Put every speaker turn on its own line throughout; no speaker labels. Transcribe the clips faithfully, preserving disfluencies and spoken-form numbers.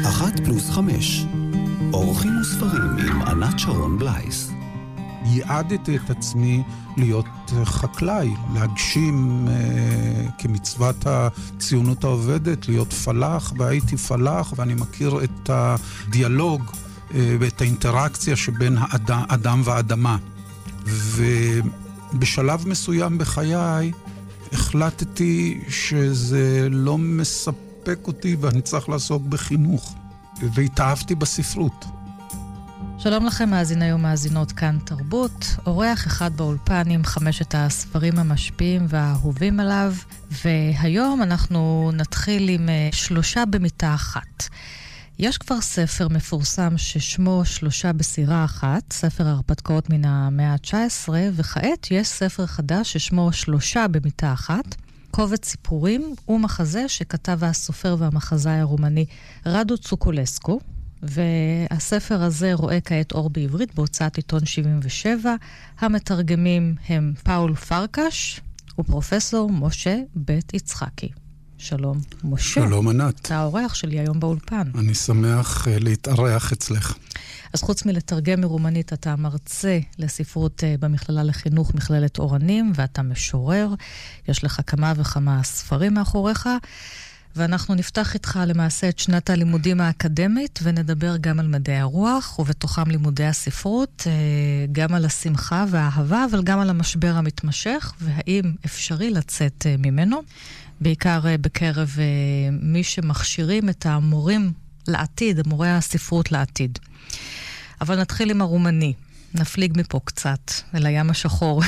אחת פלוס חמש. אורחים וספרים עם ענת שרון בלייס.
ייעדתי את עצמי להיות חקלאי, להגשים אה, כמצוות הציונות העובדת, להיות פלח, והייתי פלח, ואני מכיר את הדיאלוג אה, ואת האינטראקציה שבין האדם, אדם ואדמה. ובשלב מסוים בחיי החלטתי שזה לא מספק אותי ואני צריך לעסוק בחינוך, והתאהבתי בספרות.
שלום לכם מאזיני ומאזינות כאן תרבות, אורח אחד באולפן עם חמשת הספרים המשפיעים והאהובים עליו, והיום אנחנו נתחיל עם שלושה במיטה אחת. יש כבר ספר מפורסם ששמו שלושה בסירה אחת, ספר הרפתקאות מן המאה ה-תשע עשרה, וכעת יש ספר חדש ששמו שלושה במיטה אחת, קובץ סיפורים ומחזה שכתב הסופר והמחזאי הרומני רדו צוקולסקו, והספר הזה רואה כעת אור בעברית בהוצאת עיתון שבעים ושבע. המתרגמים הם פאול פרקש ופרופסור משה בית יצחקי. שלום משה.
שלום ענת.
אתה האורח שלי היום באולפן.
אני שמח uh, להתארח אצלך.
אז חוץ מלתרגם מרומנית, אתה מרצה לספרות uh, במכללה לחינוך מכללת אורנים, ואתה משורר. יש לך כמה וכמה ספרים מאחוריך. ואנחנו נפתח איתך למעשה את שנת הלימודים האקדמית, ונדבר גם על מדעי הרוח, ובתוכם לימודי הספרות, גם על השמחה והאהבה, אבל גם על המשבר המתמשך, והאם אפשרי לצאת ממנו, בעיקר בקרב מי שמכשירים את המורים לעתיד, המורי הספרות לעתיד. אבל נתחיל עם הרומני, נפליג מפה קצת, אל הים השחור.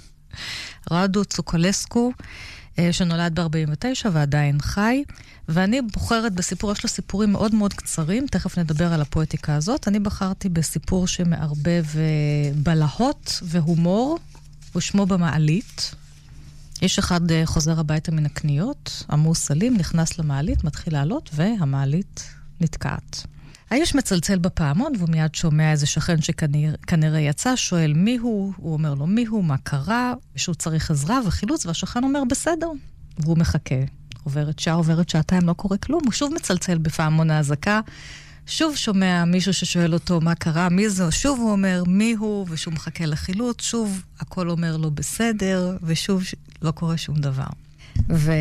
רדו צוקולסקו, שנולד ב-ארבעים ותשע ועדיין חי, ואני בוחרת בסיפור, יש לו סיפורים מאוד מאוד קצרים, תכף נדבר על הפואטיקה הזאת. אני בחרתי בסיפור שמערבב בלהות והומור, ושמו במעלית. איש אחד חוזר הביתה מן הקניות, עמוס סלים, נכנס למעלית, מתחיל לעלות, והמעלית נתקעת. האיש מצלצל בפעמון, והוא מיד שומע איזה שכן שכנראה יצא, שואל מי הוא, הוא אומר לו מי הוא, מה קרה, שהוא צריך עזרה וחילוץ, והשכן אומר בסדר, והוא מחכה. עוברת שעה, עוברת שעתיים, לא קורה כלום, הוא שוב מצלצל בפעמון ההזקה, שוב שומע מישהו ששואל אותו מה קרה, מי זה, שוב הוא אומר מי הוא, ושוב מחכה לחילוץ, שוב הכל אומר לו בסדר, ושוב לא קורה שום דבר. ו...